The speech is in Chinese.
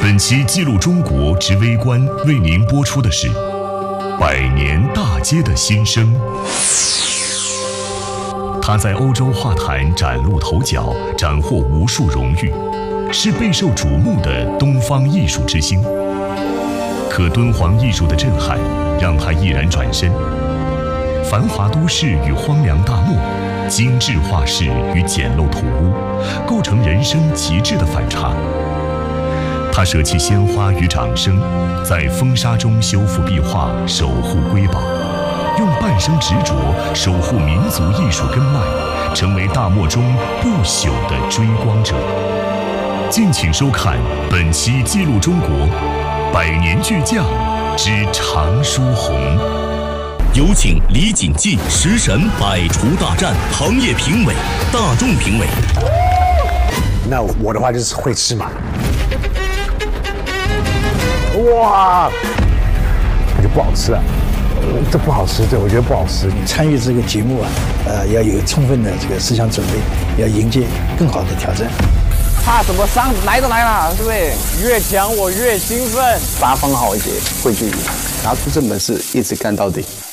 本期记录中国之微观为您播出的是百年大街的新生。他在欧洲画坛崭露头角，斩获无数荣誉，是备受瞩目的东方艺术之星。可敦煌艺术的震撼让他毅然转身，繁华都市与荒凉大漠，精致画室与简陋土屋，构成人生极致的反差。他舍弃鲜花与掌声，在风沙中修复壁画，守护瑰宝，用半生执着守护民族艺术根脉，成为大漠中不朽的追光者。敬请收看本期《记录中国百年巨匠之常书鸿》。 有请李锦记食神百厨大战行业评委、大众评委。 那我的话就是会吃嘛。哇，那就不好吃了。这不好吃，对，我觉得不好吃。 参与这个节目啊，要有充分的这个思想准备，要迎接更好的挑战。 怕什么伤来都来了，对不对？越强我越兴奋。 八方豪杰汇聚，拿出这本事，一直干到底。